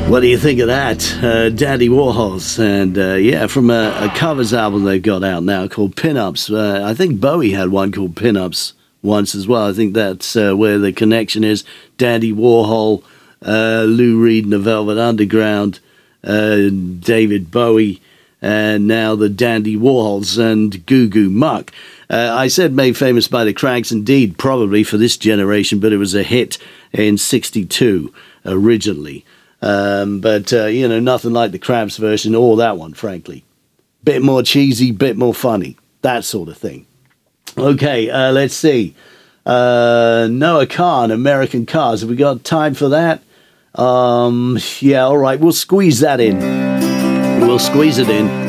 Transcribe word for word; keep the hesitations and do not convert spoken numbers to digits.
What do you think of that? Uh, Dandy Warhols. And uh, yeah, from a, a covers album they've got out now called Pinups. Uh, I think Bowie had one called Pinups once as well. I think that's uh, where the connection is. Dandy Warhol, uh, Lou Reed and the Velvet Underground, uh, David Bowie, and now the Dandy Warhols and Goo Goo Muck. Uh, I said made famous by the Cranks, indeed, probably for this generation, but it was a hit in sixty-two originally. Um, but, uh, you know, nothing like the Cramps version or that one, frankly. Bit more cheesy, bit more funny, that sort of thing. Okay, uh, let's see. Uh, Noah Kahan, American Cars. Have we got time for that? Um, yeah, all right, we'll squeeze that in. We'll squeeze it in.